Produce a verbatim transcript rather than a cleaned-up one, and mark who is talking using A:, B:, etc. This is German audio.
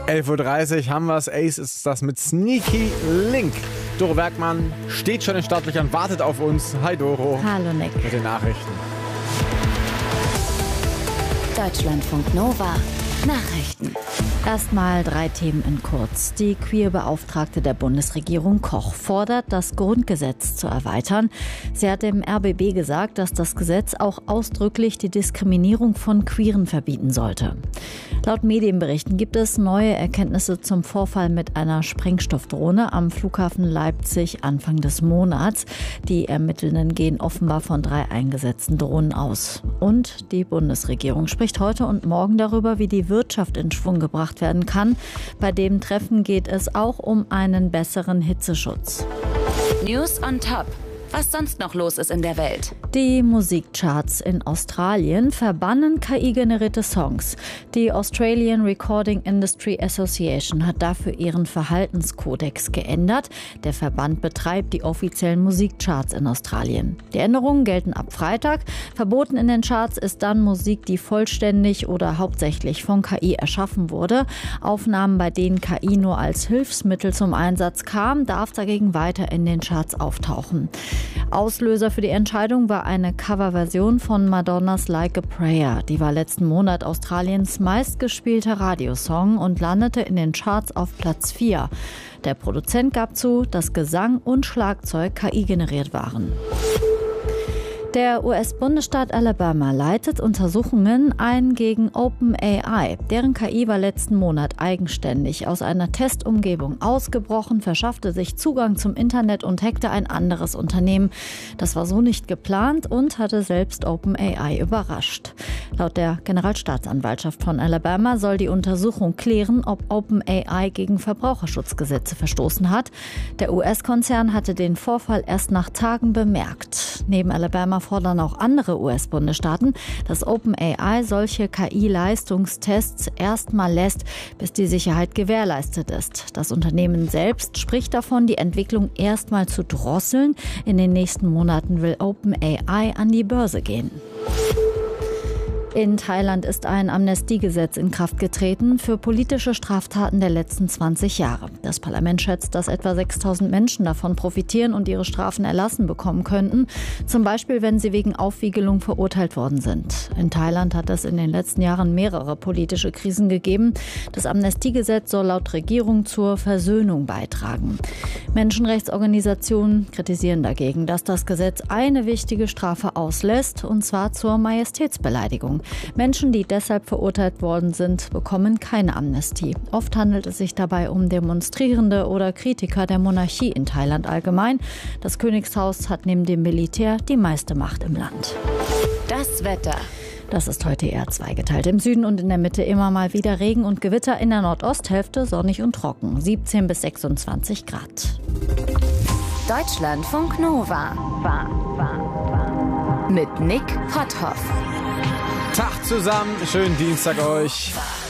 A: elf Uhr dreißig haben wir es. Ace ist das mit Sneaky Link. Doro Bergmann steht schon in Startlöchern, wartet auf uns. Hi Doro.
B: Hallo Nick.
A: Mit den Nachrichten.
B: Deutschlandfunk Nova. Nachrichten. Erstmal drei Themen in kurz. Die Queer-Beauftragte der Bundesregierung Koch fordert, das Grundgesetz zu erweitern. Sie hat dem R B B gesagt, dass das Gesetz auch ausdrücklich die Diskriminierung von Queeren verbieten sollte. Laut Medienberichten gibt es neue Erkenntnisse zum Vorfall mit einer Sprengstoffdrohne am Flughafen Leipzig Anfang des Monats. Die Ermittelnden gehen offenbar von drei eingesetzten Drohnen aus. Und die Bundesregierung spricht heute und morgen darüber, wie die Wirtschaft in Schwung gebracht werden kann. Bei dem Treffen geht es auch um einen besseren Hitzeschutz.
C: News on Top. Was sonst noch los ist in der Welt.
B: Die Musikcharts in Australien verbannen K I-generierte Songs. Die Australian Recording Industry Association hat dafür ihren Verhaltenskodex geändert. Der Verband betreibt die offiziellen Musikcharts in Australien. Die Änderungen gelten ab Freitag. Verboten in den Charts ist dann Musik, die vollständig oder hauptsächlich von K I erschaffen wurde. Aufnahmen, bei denen K I nur als Hilfsmittel zum Einsatz kam, darf dagegen weiter in den Charts auftauchen. Auslöser für die Entscheidung war eine Coverversion von Madonnas Like a Prayer. Die war letzten Monat Australiens meistgespielter Radiosong und landete in den Charts auf Platz vier. Der Produzent gab zu, dass Gesang und Schlagzeug K I generiert waren. Der U S-Bundesstaat Alabama leitet Untersuchungen ein gegen OpenAI. Deren K I war letzten Monat eigenständig aus einer Testumgebung ausgebrochen, verschaffte sich Zugang zum Internet und hackte ein anderes Unternehmen. Das war so nicht geplant und hatte selbst OpenAI überrascht. Laut der Generalstaatsanwaltschaft von Alabama soll die Untersuchung klären, ob OpenAI gegen Verbraucherschutzgesetze verstoßen hat. Der U S-Konzern hatte den Vorfall erst nach Tagen bemerkt. Neben Alabama fordern auch andere U S-Bundesstaaten, dass OpenAI solche K I-Leistungstests erstmal lässt, bis die Sicherheit gewährleistet ist. Das Unternehmen selbst spricht davon, die Entwicklung erstmal zu drosseln. In den nächsten Monaten will OpenAI an die Börse gehen. In Thailand ist ein Amnestiegesetz in Kraft getreten für politische Straftaten der letzten zwanzig Jahre. Das Parlament schätzt, dass etwa sechstausend Menschen davon profitieren und ihre Strafen erlassen bekommen könnten. Zum Beispiel, wenn sie wegen Aufwiegelung verurteilt worden sind. In Thailand hat es in den letzten Jahren mehrere politische Krisen gegeben. Das Amnestiegesetz soll laut Regierung zur Versöhnung beitragen. Menschenrechtsorganisationen kritisieren dagegen, dass das Gesetz eine wichtige Strafe auslässt, und zwar zur Majestätsbeleidigung. Menschen, die deshalb verurteilt worden sind, bekommen keine Amnestie. Oft handelt es sich dabei um Demonstrierende oder Kritiker der Monarchie in Thailand allgemein. Das Königshaus hat neben dem Militär die meiste Macht im Land.
C: Das Wetter.
B: Das ist heute eher zweigeteilt. Im Süden und in der Mitte immer mal wieder Regen und Gewitter. In der Nordosthälfte sonnig und trocken. siebzehn bis sechsundzwanzig Grad.
C: Deutschlandfunk Nova. War, war, war. Mit Nick Potthoff.
A: Tag zusammen, schönen Dienstag euch.